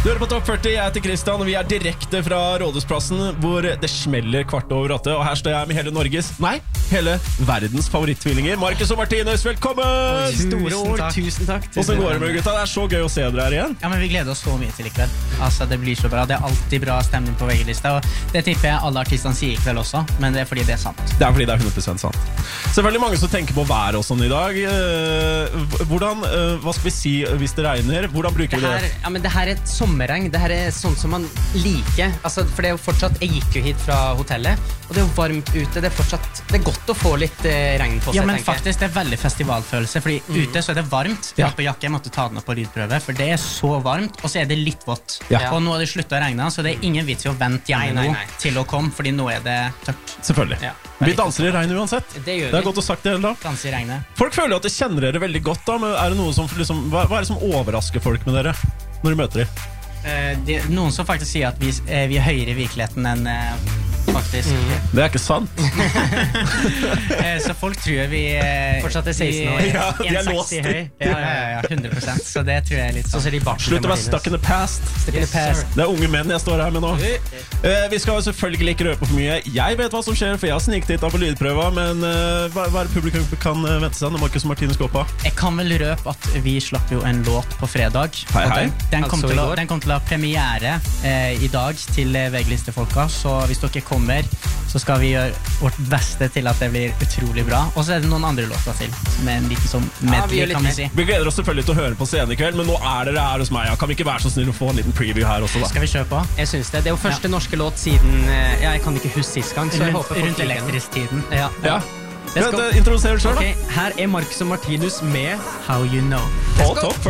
Du hører på Topp 40, jeg heter Kristian, og vi er direkte fra Rådhusplassen, hvor det smeller 7:15, og her står jeg med hele Norges, nei, hele verdens favorittvillinger. Markus og Martinus, velkommen! Store ord, tusen takk. Hvordan går det med gutta? Det er så gøy å se dere her igjen. Ja, men vi gleder oss så mye til i kveld. Altså, det blir så bra. Det er alltid bra stemning på VG-lista, og det tipper jeg alle artistene sier i kveld også, men det er fordi det er sant. Det er fordi det er 100% sant. Selvfølgelig mange som tenker på været og sånn i dag. Hva skal vi si hvis det regner? Hvordan bruker vi det? Ja, men det her er et sommerregn. Det her er sånn som man liker. Altså, for det er jo fortsatt, jeg gikk jo hit fra hotellet, og det er jo varmt ute. Det er godt å få litt regn på seg, ja, men faktisk, det er veldig festivalfølelse, fordi ute så er det varmt. Jeg har på jakke, jeg måtte ta den opp på lydprøve, for det er så varmt, og så er det litt vått. Ja. Og nå har det sluttet å regne, så det er ingen vits i å vente hjemme nå til å komme, fordi nå er det tørt. Selvfølgelig. Ja. Vi danser i regn uansett. Det gjør vi. Det er godt å sagt det hele da. Danser i regnet. Folk føler at de kjenner dere veldig godt da, men er det noe som liksom, hva er det som overrasker folk med dere når du møter dem? Noen som faktisk sier at vi er høyere i virkeligheten enn faktisk. Det er ikke sant. Så folk tror vi fortsatt er 16 år. Ja, de er låst. Ja, 100%. Så det tror jeg er litt sånn. Så ser de bak. Slutt å være stuck in the past. Yes, det er unge menn jeg står her med nå. Vi skal selvfølgelig ikke røpe for mye. Jeg vet hva som skjer, for jeg har sniktittet på lydprøva, men hva er det publikum kan vente seg når Markus og Martinus går på? Jeg kan vel røpe at vi slapp jo en låt på fredag. Hei. Den kom til å ha premiere i dag til VG-listefolka, så hvis dere kommer, så skal vi gjøre vårt beste til at det blir utrolig bra. Og så er det noen andre låter til, med en liten sånn medley, kan vi si. Vi gleder oss selvfølgelig til å høre på scenen i kveld, men nå er dere her hos meg. Kan vi ikke være så snill å få en liten preview her også da? Skal vi kjøre på? Jeg synes det. Det er jo første norske låt siden, jeg kan ikke huske sist gang, så jeg håper rundt elektrisk-tiden. Ja. Introduser du selv da? Her er Markus og Martinus med How You Know. På Topp 40.